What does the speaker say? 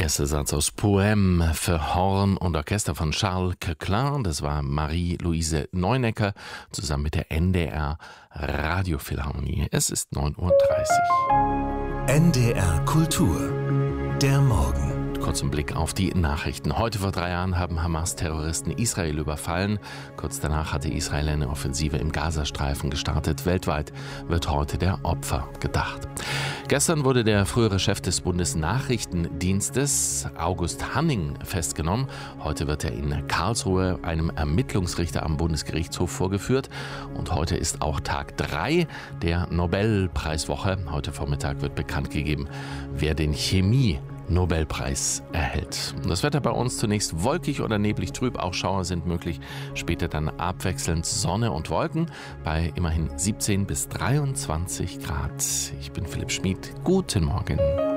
Erster Satz aus Poème für Horn und Orchester von Charles Coeclin. Das war Marie-Louise Neunecker zusammen mit der NDR Radiophilharmonie. Es ist 9:30 Uhr. NDR Kultur. Der Morgen. Kurzen Blick auf die Nachrichten. Heute vor 3 Jahren haben Hamas-Terroristen Israel überfallen. Kurz danach hatte Israel eine Offensive im Gazastreifen gestartet. Weltweit wird heute der Opfer gedacht. Gestern wurde der frühere Chef des Bundesnachrichtendienstes, August Hanning, festgenommen. Heute wird er in Karlsruhe einem Ermittlungsrichter am Bundesgerichtshof vorgeführt. Und heute ist auch Tag 3 der Nobelpreiswoche. Heute Vormittag wird bekannt gegeben, wer den Chemie-Nobelpreis erhält. Das Wetter bei uns zunächst wolkig oder neblig trüb, auch Schauer sind möglich, später dann abwechselnd Sonne und Wolken bei immerhin 17 bis 23 Grad. Ich bin Philipp Schmid, guten Morgen.